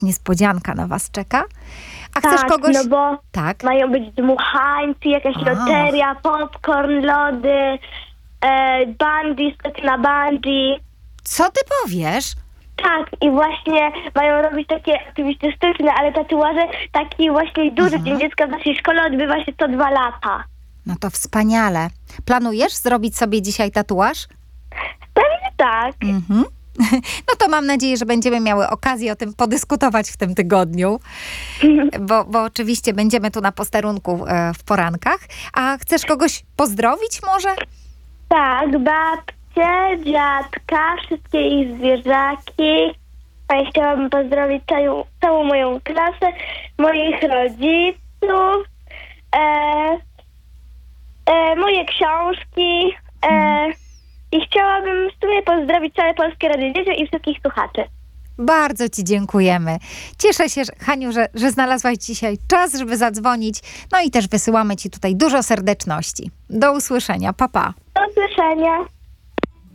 niespodzianka na was czeka. A chcesz Tak, kogoś... no bo Tak? mają być dmuchańcy, jakaś loteria, popcorn, lody, bungee, skok na bungee. Co ty powiesz? Tak, i właśnie mają robić takie oczywiście sztuczne, ale tatuaże taki właśnie duży Dzień Dziecka w naszej szkole odbywa się co 2 lata. No to wspaniale. Planujesz zrobić sobie dzisiaj tatuaż? Pewnie tak. No to mam nadzieję, że będziemy miały okazję o tym podyskutować w tym tygodniu, bo oczywiście będziemy tu na posterunku w porankach. A chcesz kogoś pozdrowić może? Tak, babcię, dziadka, wszystkie ich zwierzaki. A ja chciałabym pozdrowić całą moją klasę, moich rodziców, moje książki i chciałabym w sumie pozdrowić całe Polskie Radio Dzieciom i wszystkich słuchaczy. Bardzo ci dziękujemy. Cieszę się, Haniu, że znalazłaś dzisiaj czas, żeby zadzwonić. No i też wysyłamy ci tutaj dużo serdeczności. Do usłyszenia. Pa, pa. Do usłyszenia.